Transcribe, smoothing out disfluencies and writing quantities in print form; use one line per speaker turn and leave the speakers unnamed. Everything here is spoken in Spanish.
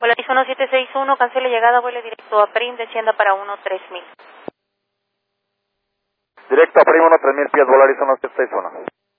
Volaris 1761, cancele llegada, vuele directo a Prim, descienda para 13000.
Directo a Prim, 13000 pies, Volaris 1761.